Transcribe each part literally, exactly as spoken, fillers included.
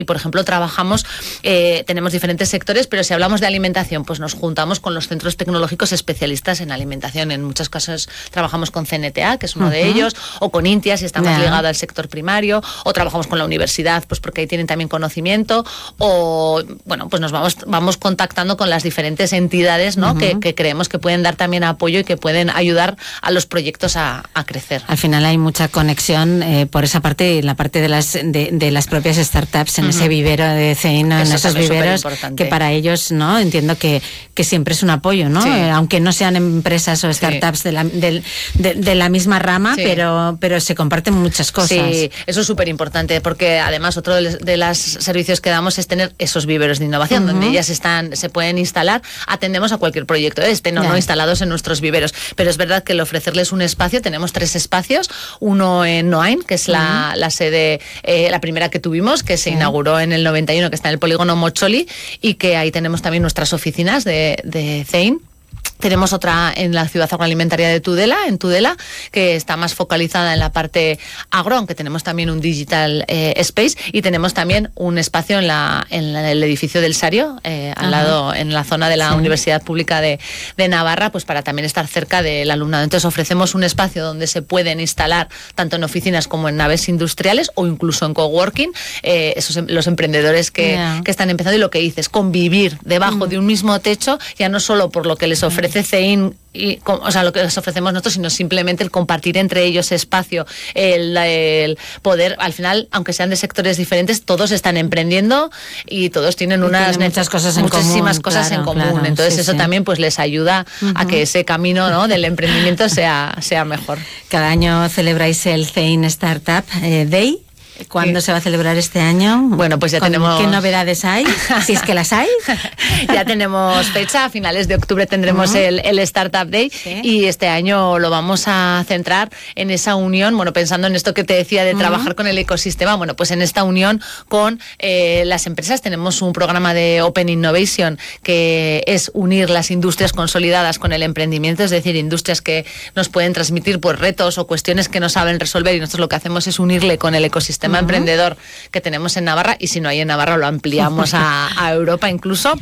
Y, por ejemplo, trabajamos, eh, tenemos diferentes sectores, pero si hablamos de alimentación, pues nos juntamos con los centros tecnológicos especialistas en alimentación. En muchos casos trabajamos con C N T A, que es uno uh-huh. de ellos, o con INTIA, si está más yeah. ligado al sector primario, o trabajamos con la universidad, pues porque ahí tienen también conocimiento, o, bueno, pues nos vamos, vamos contactando con las diferentes entidades, ¿no? Uh-huh. que, que creemos que pueden dar también apoyo y que pueden ayudar a los proyectos a, a crecer. Al final hay mucha conexión eh, por esa parte, y la parte de las, de, de las propias startups en ese vivero de C E I, ¿no? En esos viveros que para ellos, ¿no? Entiendo que, que siempre es un apoyo, ¿no? Sí. Eh, aunque no sean empresas o startups sí. de, la, de, de, de la misma rama, sí. pero, pero se comparten muchas cosas. Sí, eso es súper importante, porque además otro de, de los servicios que damos es tener esos viveros de innovación, uh-huh. donde ellas están, se pueden instalar. Atendemos a cualquier proyecto, este no, yeah. no instalados en nuestros viveros, pero es verdad que el ofrecerles un espacio, tenemos tres espacios, uno en Noain, que es la, uh-huh. la sede, eh, la primera que tuvimos, que se uh-huh. inauguró en el noventa y uno, que está en el polígono Mocholi, y que ahí tenemos también nuestras oficinas de, de C E I N. Tenemos otra en la ciudad agroalimentaria de Tudela, en Tudela, que está más focalizada en la parte agro, aunque tenemos también un digital eh, space, y tenemos también un espacio en, la, en la, el edificio del Sario, eh, al Ajá. lado, en la zona de la sí. Universidad Pública de, de Navarra, pues para también estar cerca del alumnado. Entonces ofrecemos un espacio donde se pueden instalar tanto en oficinas como en naves industriales o incluso en coworking, eh, esos, los emprendedores que, yeah. que están empezando, y lo que dices, convivir debajo mm. de un mismo techo, ya no solo por lo que les ofrece C E I N, y, o sea, lo que les ofrecemos nosotros, sino simplemente el compartir entre ellos espacio, el, el poder, al final, aunque sean de sectores diferentes, todos están emprendiendo y todos tienen unas tienen muchas cosas en muchísimas común, cosas claro, en común. Claro, Entonces sí, eso sí. también pues les ayuda uh-huh. a que ese camino, ¿no? del emprendimiento sea, sea mejor. Cada año celebráis el C E I N Startup eh, Day. ¿Cuándo sí. se va a celebrar este año? Bueno, pues ya tenemos... ¿Qué novedades hay? Si es que las hay. Ya tenemos fecha, a finales de octubre tendremos uh-huh. el, el Startup Day sí. y este año lo vamos a centrar en esa unión, bueno, pensando en esto que te decía de uh-huh. trabajar con el ecosistema, bueno, pues en esta unión con eh, las empresas. Tenemos un programa de Open Innovation que es unir las industrias consolidadas con el emprendimiento, es decir, industrias que nos pueden transmitir pues retos o cuestiones que no saben resolver, y nosotros lo que hacemos es unirle con el ecosistema Uh-huh. emprendedor que tenemos en Navarra, y si no hay en Navarra lo ampliamos a, a Europa incluso.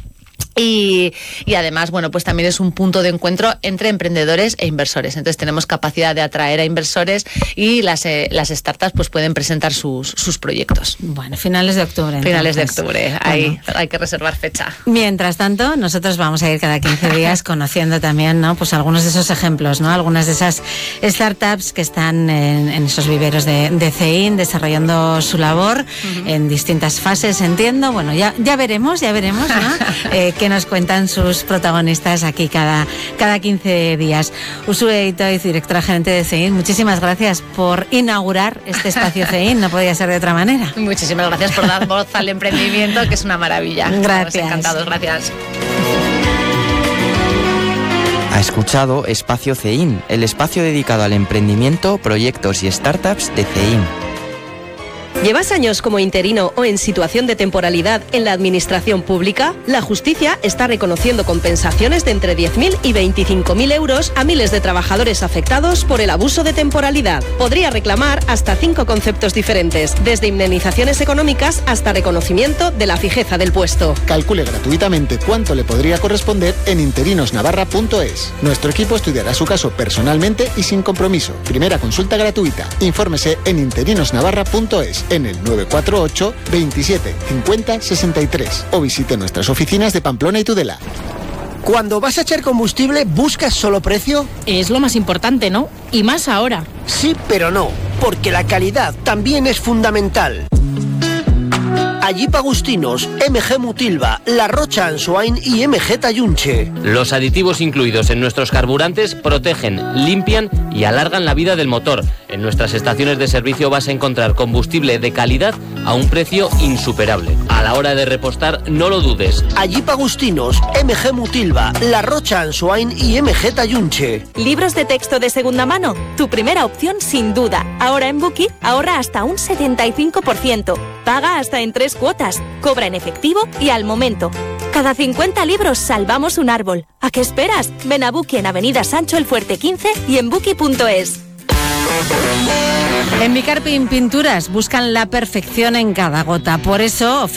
Y, y además, bueno, pues también es un punto de encuentro entre emprendedores e inversores. Entonces tenemos capacidad de atraer a inversores, y las, eh, las startups pues pueden presentar sus, sus proyectos. Bueno, finales de octubre. Finales entonces. de octubre, ahí bueno. hay que reservar fecha. Mientras tanto, nosotros vamos a ir cada quince días conociendo también, ¿no? Pues algunos de esos ejemplos, ¿no? Algunas de esas startups que están en, en esos viveros de, de C E I N desarrollando su labor uh-huh. en distintas fases, entiendo. Bueno, ya, ya veremos, ya veremos, ¿no? eh, que nos cuentan sus protagonistas aquí cada, cada quince días. Uxue Itoiz, directora gerente de C E I N, muchísimas gracias por inaugurar este espacio C E I N, no podía ser de otra manera. Muchísimas gracias por dar voz al emprendimiento, que es una maravilla. Gracias. Estamos encantados, gracias. Ha escuchado Espacio C E I N, el espacio dedicado al emprendimiento, proyectos y startups de C E I N. ¿Llevas años como interino o en situación de temporalidad en la administración pública? La justicia está reconociendo compensaciones de entre diez mil y veinticinco mil euros a miles de trabajadores afectados por el abuso de temporalidad. Podría reclamar hasta cinco conceptos diferentes, desde indemnizaciones económicas hasta reconocimiento de la fijeza del puesto. Calcule gratuitamente cuánto le podría corresponder en interinos navarra punto es. Nuestro equipo estudiará su caso personalmente y sin compromiso. Primera consulta gratuita. Infórmese en interinos navarra punto es. En el nueve cuatro ocho, veintisiete, cincuenta, sesenta y tres o visite nuestras oficinas de Pamplona y Tudela. Cuando vas a echar combustible, ¿buscas solo precio? Es lo más importante, ¿no? Y más ahora. Sí, pero no, porque la calidad también es fundamental. Jeep Agustinos, M G Mutilva, La Rocha Ansoain y M G Tayunche. Los aditivos incluidos en nuestros carburantes protegen, limpian y alargan la vida del motor. En nuestras estaciones de servicio vas a encontrar combustible de calidad a un precio insuperable. A la hora de repostar, no lo dudes. Jeep Agustinos, M G Mutilva, La Rocha Ansoain y M G Tayunche. ¿Libros de texto de segunda mano? Tu primera opción sin duda. Ahora en Buki ahorra hasta un setenta y cinco por ciento. Paga hasta en tres cuotas. Cobra en efectivo y al momento. Cada cincuenta libros salvamos un árbol. ¿A qué esperas? Ven a Buki en Avenida Sancho el Fuerte quince y en buki punto es. En Micarpin Pinturas buscan la perfección en cada gota. Por eso